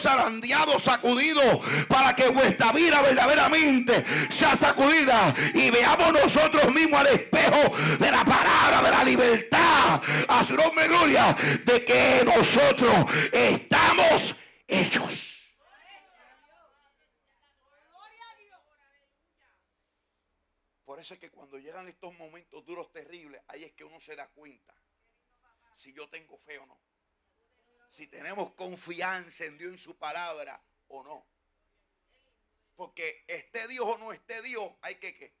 zarandeado, sacudido, para que vuestra vida verdaderamente sea sacudida y veamos nosotros mismos al espejo de la palabra de la libertad, a su nombre gloria, de que nosotros estamos hechos. Por eso es que cuando llegan estos momentos duros, terribles, ahí es que uno se da cuenta si yo tengo fe o no, si tenemos confianza en Dios, en su palabra o no. Porque esté Dios o no esté Dios, hay que ¿qué?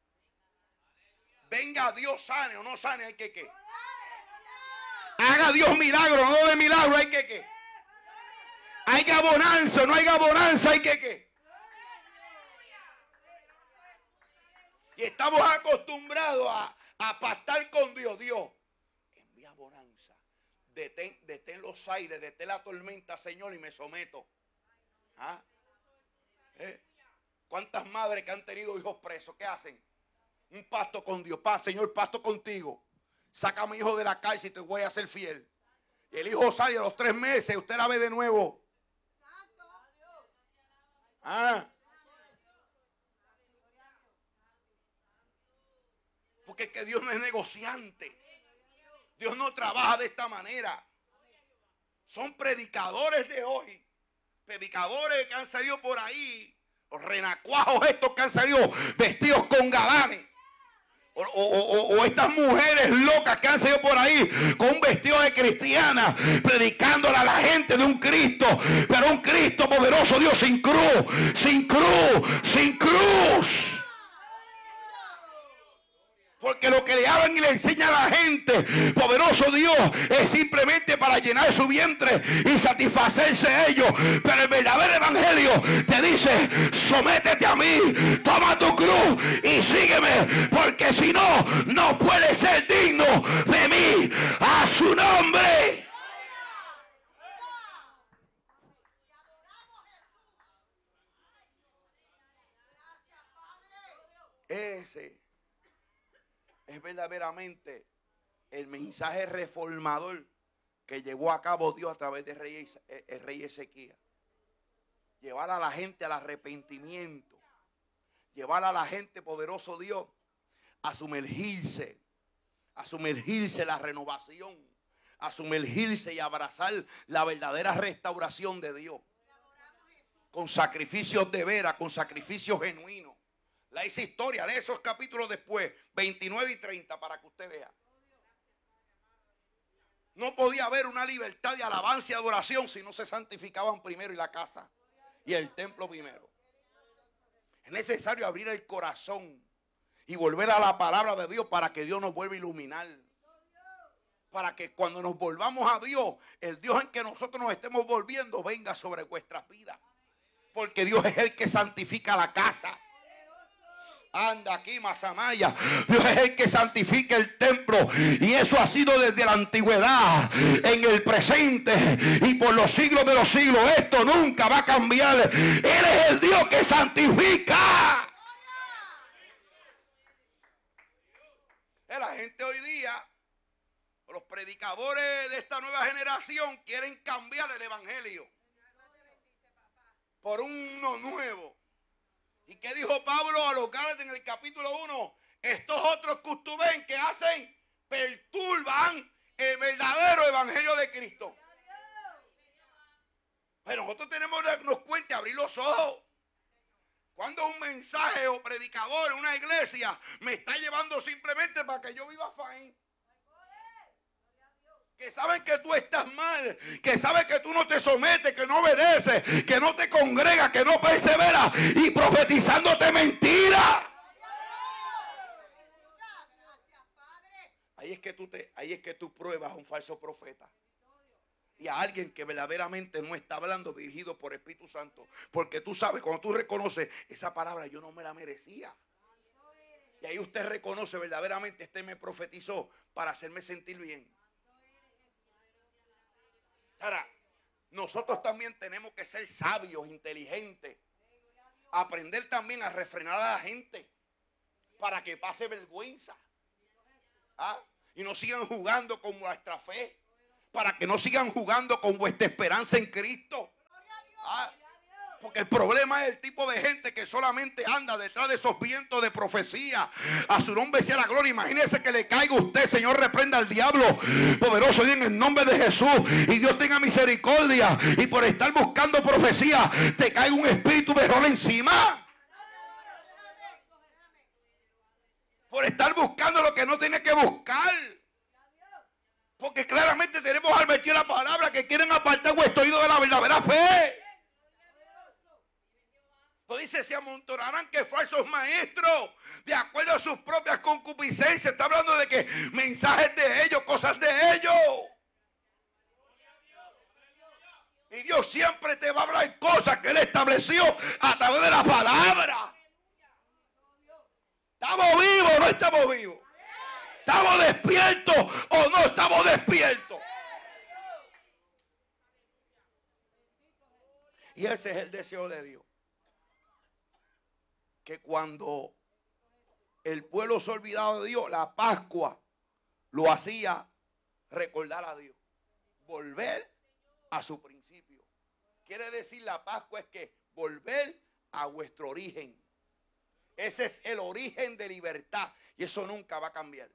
Venga Dios, sane o no sane, hay que ¿qué? Haga Dios milagro o no de milagro, hay que ¿qué? Haya bonanza o no haya bonanza, hay que ¿qué? Y estamos acostumbrados a pactar con Dios. Dios, envía bonanza. Detén los aires, detén la tormenta, Señor, y me someto. ¿Ah? ¿Cuántas madres que han tenido hijos presos, qué hacen? Un pacto con Dios. Señor, pacto contigo. Saca a mi hijo de la cárcel y te voy a ser fiel. Y el hijo sale a los 3 meses, usted la ve de nuevo. ¿Ah? Porque es que Dios no es negociante. Dios no trabaja de esta manera. Son predicadores de hoy. Predicadores que han salido por ahí. Los renacuajos estos que han salido vestidos con galanes. O estas mujeres locas que han salido por ahí con un vestido de cristiana, predicándole a la gente de un Cristo, pero un Cristo poderoso, Dios, sin cruz, sin cruz, sin cruz. Porque lo que le hablan y le enseñan a la gente, poderoso Dios, es simplemente para llenar su vientre y satisfacerse ellos. Pero el verdadero evangelio te dice, sométete a mí, toma tu cruz y sígueme, porque si no, no puedes ser digno de mí. A su nombre. Ese es verdaderamente el mensaje reformador que llevó a cabo Dios a través de el rey Ezequías. Llevar a la gente al arrepentimiento. Llevar a la gente, poderoso Dios, a sumergirse en la renovación, a sumergirse y abrazar la verdadera restauración de Dios. Con sacrificios de veras, con sacrificios genuinos. La esa historia, lee esos capítulos después, 29 y 30, para que usted vea. No podía haber una libertad de alabanza y adoración si no se santificaban primero y la casa y el templo primero. Es necesario abrir el corazón y volver a la palabra de Dios para que Dios nos vuelva a iluminar. Para que cuando nos volvamos a Dios, el Dios en que nosotros nos estemos volviendo venga sobre vuestras vidas. Porque Dios es el que santifica la casa. Anda aquí, Mazamaya. Dios es el que santifica el templo. Y eso ha sido desde la antigüedad, en el presente y por los siglos de los siglos. Esto nunca va a cambiar. Él es el Dios que santifica. La gente hoy día, los predicadores de esta nueva generación, quieren cambiar el evangelio por uno nuevo. ¿Y qué dijo Pablo a los Gálatas en el capítulo 1? Estos otros que ustedes ven que hacen, perturban el verdadero evangelio de Cristo. Pero nosotros tenemos que darnos cuenta, abrir los ojos. Cuando un mensaje o predicador en una iglesia me está llevando simplemente para que yo viva fine. Que saben que tú estás mal, que saben que tú no te sometes, que no obedeces, que no te congregas, que no perseveras y profetizándote mentira. Ahí es que tú pruebas a un falso profeta y a alguien que verdaderamente no está hablando dirigido por Espíritu Santo. Porque tú sabes, cuando tú reconoces esa palabra, yo no me la merecía. Y ahí usted reconoce verdaderamente, este me profetizó para hacerme sentir bien. Ahora, nosotros también tenemos que ser sabios, inteligentes. Aprender también a refrenar a la gente para que pase vergüenza. ¿Ah? Y no sigan jugando con nuestra fe. Para que no sigan jugando con vuestra esperanza en Cristo. Porque el problema es el tipo de gente que solamente anda detrás de esos vientos de profecía. A su nombre sea la gloria. Imagínese que le caiga a usted, Señor, reprenda al diablo poderoso en el nombre de Jesús. Y Dios tenga misericordia. Y por estar buscando profecía, te cae un espíritu de error encima. Por estar buscando lo que no tiene que buscar. Porque claramente tenemos advertido la palabra que quieren apartar vuestro oído de la verdadera fe. Lo dice, se amontonarán que falsos maestros, de acuerdo a sus propias concupiscencias. Está hablando de que mensajes de ellos, cosas de ellos. Y Dios siempre te va a hablar cosas que Él estableció a través de la palabra. ¿Estamos vivos o no estamos vivos? ¿Estamos despiertos o no estamos despiertos? Y ese es el deseo de Dios. Que cuando el pueblo se olvidaba de Dios, la Pascua lo hacía recordar a Dios. Volver a su principio. Quiere decir, la Pascua es que volver a vuestro origen. Ese es el origen de libertad. Y eso nunca va a cambiar.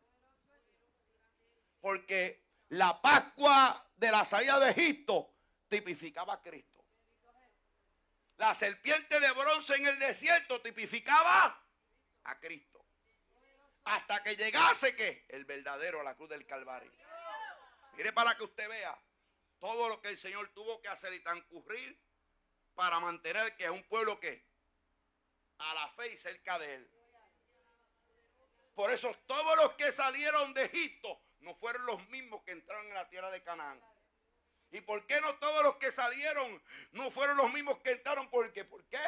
Porque la Pascua de la salida de Egipto tipificaba a Cristo. La serpiente de bronce en el desierto tipificaba a Cristo. Hasta que llegase, ¿qué? El verdadero a la cruz del Calvario. Mire, para que usted vea todo lo que el Señor tuvo que hacer y transcurrir para mantener que es un pueblo que a la fe y cerca de Él. Por eso todos los que salieron de Egipto no fueron los mismos que entraron en la tierra de Canaán. ¿Y por qué no todos los que salieron no fueron los mismos que entraron? ¿Por qué?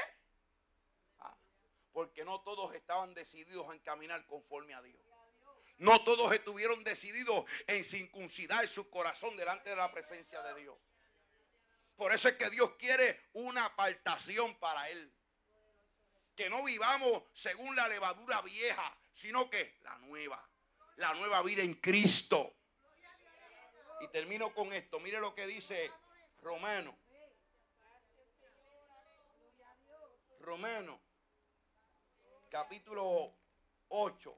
Porque no todos estaban decididos en caminar conforme a Dios. No todos estuvieron decididos en circuncidar su corazón delante de la presencia de Dios. Por eso es que Dios quiere una apartación para Él. Que no vivamos según la levadura vieja, sino que la nueva vida en Cristo. Y termino con esto. Mire lo que dice Romanos. Romanos, capítulo 8.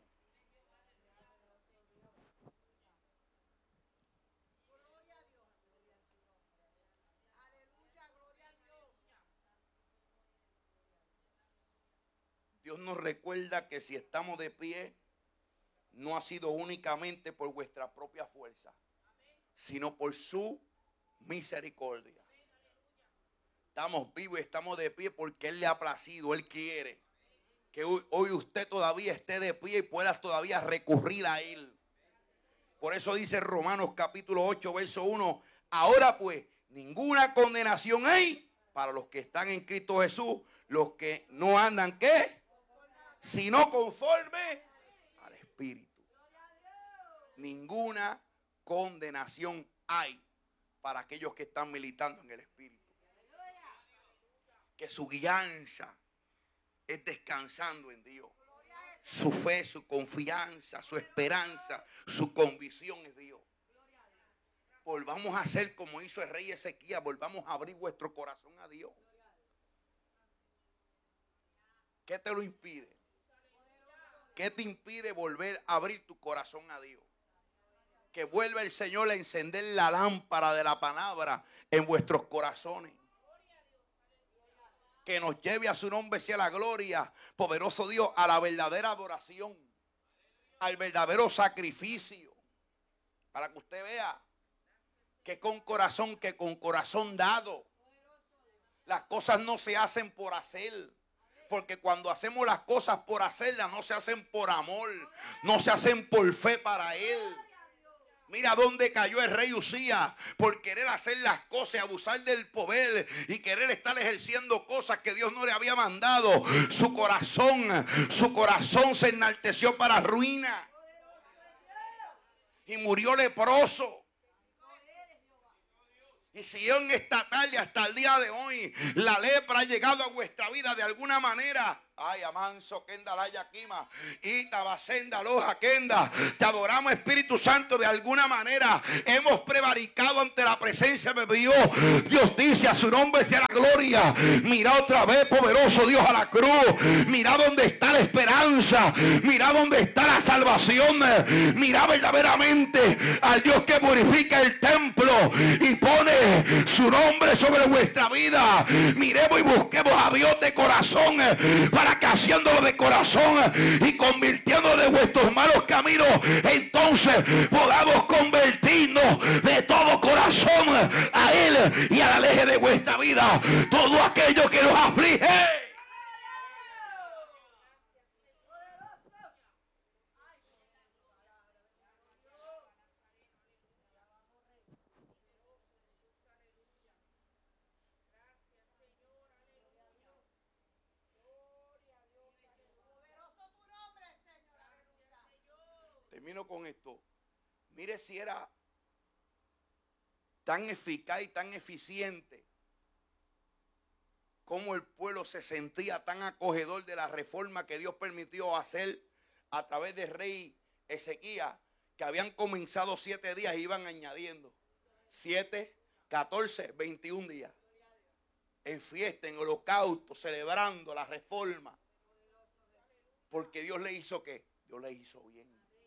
Dios nos recuerda que si estamos de pie, no ha sido únicamente por vuestra propia fuerza, sino por su misericordia. Estamos vivos y estamos de pie porque Él le ha placido, Él quiere que hoy usted todavía esté de pie y pueda todavía recurrir a Él. Por eso dice Romanos capítulo 8, verso 1, ahora pues ninguna condenación hay para los que están en Cristo Jesús, los que no andan, ¿qué? Sino conforme al Espíritu. Ninguna condenación hay para aquellos que están militando en el Espíritu. Que su guianza es descansando en Dios. Su fe, su confianza, su esperanza, su convicción es Dios. Volvamos a hacer como hizo el rey Ezequías. Volvamos a abrir vuestro corazón a Dios. ¿Qué te lo impide? ¿Qué te impide volver a abrir tu corazón a Dios? Que vuelva el Señor a encender la lámpara de la palabra en vuestros corazones. Que nos lleve a su nombre sea la gloria, poderoso Dios, a la verdadera adoración, al verdadero sacrificio. Para que usted vea que con corazón dado. Las cosas no se hacen por hacer. Porque cuando hacemos las cosas por hacerlas, no se hacen por amor, no se hacen por fe para Él. Mira dónde cayó el rey Usías por querer hacer las cosas, abusar del poder y querer estar ejerciendo cosas que Dios no le había mandado. Su corazón se enalteció para ruina y murió leproso. Y si en esta tarde hasta el día de hoy la lepra ha llegado a vuestra vida de alguna manera, Ay, amanso, kenda la yakima. Y tabacenda loja kenda. Te adoramos, Espíritu Santo. De alguna manera hemos prevaricado ante la presencia de Dios. Dios dice: a su nombre sea la gloria. Mira otra vez, poderoso Dios, a la cruz. Mira dónde está la esperanza. Mira dónde está la salvación. Mira verdaderamente al Dios que purifica el templo y pone su nombre sobre vuestra vida. Miremos y busquemos a Dios de corazón, para que haciéndolo de corazón y convirtiéndolo de vuestros malos caminos, entonces podamos convertirnos de todo corazón a Él y a la ley de vuestra vida todo aquello que nos aflige. Termino con esto. Mire si era tan eficaz y tan eficiente como el pueblo se sentía tan acogedor de la reforma que Dios permitió hacer a través del rey Ezequías, que habían comenzado 7 días y iban añadiendo 7, 14, 21 días en fiesta, en holocausto, celebrando la reforma, porque Dios le hizo ¿qué? Dios le hizo bien.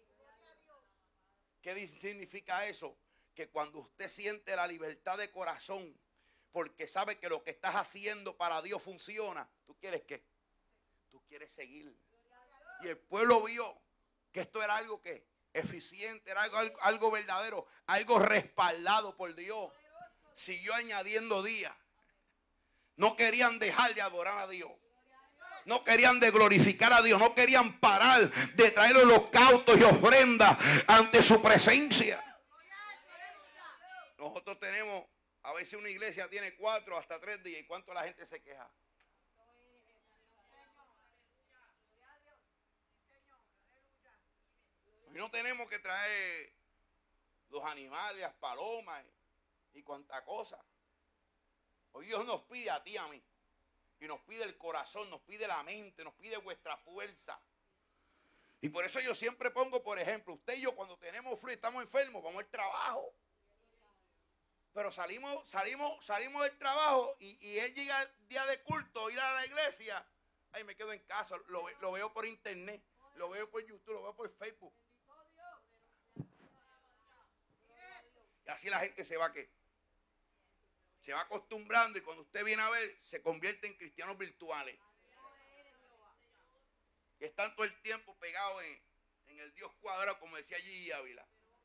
¿Qué significa eso? Que cuando usted siente la libertad de corazón, porque sabe que lo que estás haciendo para Dios funciona, ¿tú quieres qué? Tú quieres seguir. Y el pueblo vio que esto era algo que eficiente, era algo verdadero, algo respaldado por Dios. Siguió añadiendo días. No querían dejar de adorar a Dios. No querían de glorificar a Dios. No querían parar de traer holocaustos y ofrendas ante su presencia. Nosotros tenemos, a veces una iglesia tiene 4 hasta 3 días. ¿Y cuánto la gente se queja? Y no tenemos que traer los animales, las palomas y cuánta cosa. Hoy Dios nos pide a ti y a mí. Y nos pide el corazón, nos pide la mente, nos pide vuestra fuerza. Y por eso yo siempre pongo, por ejemplo, usted y yo cuando tenemos frío y estamos enfermos, vamos al trabajo. Pero salimos del trabajo y él llega el día de culto, ir a la iglesia. Ay, me quedo en casa, lo veo por internet, lo veo por YouTube, lo veo por Facebook. Y así la gente se va ¿qué? Se va acostumbrando y cuando usted viene a ver, se convierte en cristianos virtuales. Que están todo el tiempo pegados en el Dios cuadrado, como decía Gigi Ávila.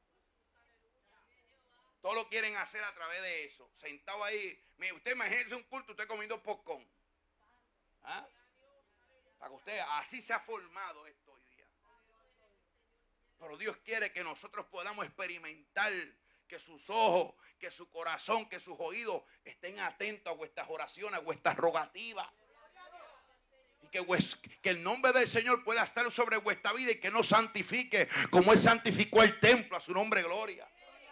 Todo lo quieren hacer a través de eso. Sentado ahí. Mire, usted imagínese un culto, usted comiendo popcorn. ¿Ah? Para que usted, así se ha formado esto hoy día. Pero Dios quiere que nosotros podamos experimentar que sus ojos, que su corazón, que sus oídos estén atentos a vuestras oraciones, a vuestras rogativas. Y que el nombre del Señor pueda estar sobre vuestra vida y que nos santifique como Él santificó el templo, a su nombre gloria.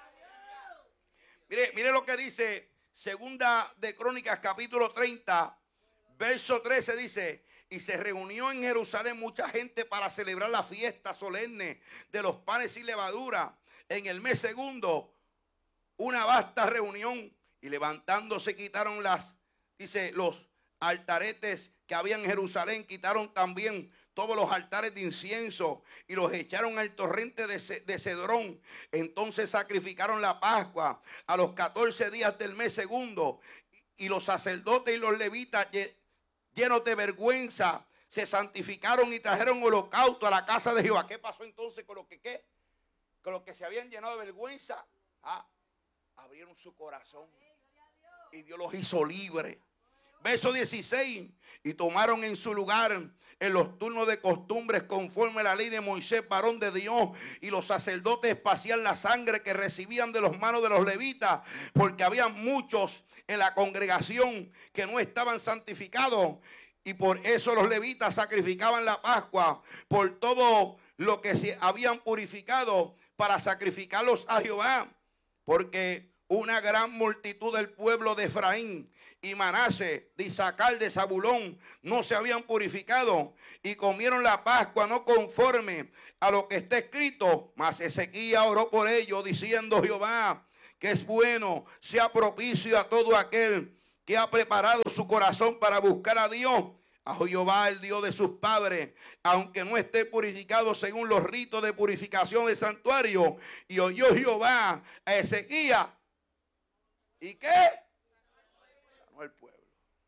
Mire lo que dice Segunda de Crónicas capítulo 30, verso 13 dice: y se reunió en Jerusalén mucha gente para celebrar la fiesta solemne de los panes y levadura en el mes segundo. Una vasta reunión, y levantándose quitaron los altaretes que había en Jerusalén, quitaron también todos los altares de incienso y los echaron al torrente de Cedrón. Entonces sacrificaron la Pascua a los 14 días del mes segundo, y los sacerdotes y los levitas, llenos de vergüenza, se santificaron y trajeron holocausto a la casa de Jehová. ¿Qué pasó entonces con los que se habían llenado de vergüenza? Abrieron su corazón y Dios los hizo libres. Verso 16: y tomaron en su lugar en los turnos de costumbres conforme a la ley de Moisés, varón de Dios, y los sacerdotes esparcían la sangre que recibían de las manos de los levitas, porque había muchos en la congregación que no estaban santificados, y por eso los levitas sacrificaban la Pascua por todo lo que se habían purificado para sacrificarlos a Jehová. Porque una gran multitud del pueblo de Efraín y Manasés, de Isaacar, de Zabulón, no se habían purificado y comieron la Pascua no conforme a lo que está escrito. Mas Ezequías oró por ellos diciendo: Jehová, que es bueno, sea propicio a todo aquel que ha preparado su corazón para buscar a Dios, a Jehová el Dios de sus padres, aunque no esté purificado según los ritos de purificación del santuario. Y oyó Jehová a Ezequías. ¿Y qué? Sanó el pueblo.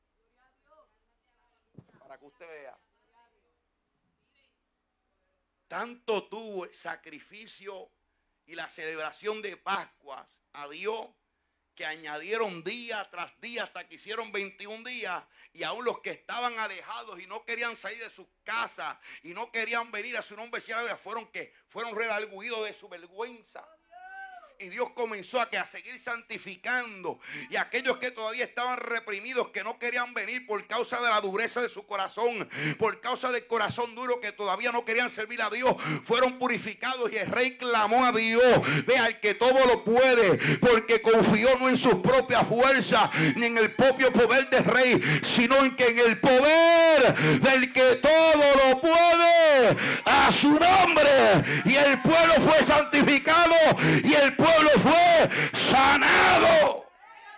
Para que usted vea. Tanto tuvo el sacrificio y la celebración de Pascuas a Dios, que añadieron día tras día hasta que hicieron 21 días. Y aún los que estaban alejados y no querían salir de sus casas y no querían venir a su nombre, fueron redarguidos de su vergüenza. Y Dios comenzó a seguir santificando. Y aquellos que todavía estaban reprimidos, que no querían venir por causa de la dureza de su corazón, por causa del corazón duro, que todavía no querían servir a Dios, fueron purificados. Y el rey clamó a Dios: vea, al que todo lo puede, porque confió no en sus propias fuerzas ni en el propio poder del rey, sino en que en el poder del que todo lo puede, a su nombre. Y el pueblo fue santificado y el pueblo fue sanado.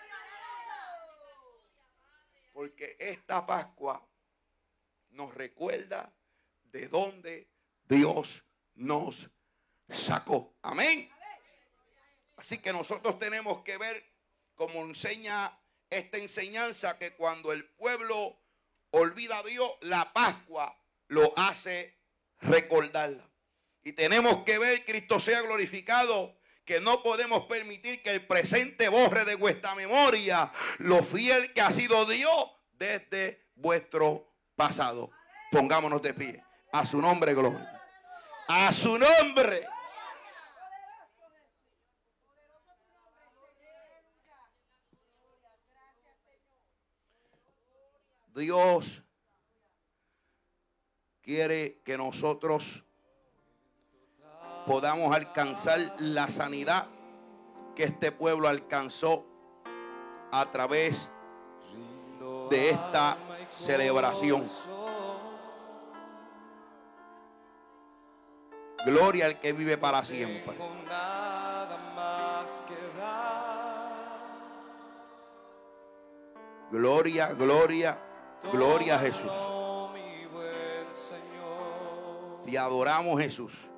Porque esta Pascua nos recuerda de dónde Dios nos sacó. Amén. Así que nosotros tenemos que ver, como enseña esta enseñanza, que cuando el pueblo olvida a Dios, la Pascua lo hace recordarla. Y tenemos que ver, Cristo sea glorificado, que no podemos permitir que el presente borre de vuestra memoria lo fiel que ha sido Dios desde vuestro pasado. Pongámonos de pie. A su nombre, gloria. A su nombre. Dios quiere que nosotros podamos alcanzar la sanidad que este pueblo alcanzó a través de esta celebración. Gloria al que vive para siempre. Gloria, gloria, gloria a Jesús. Te adoramos, Jesús.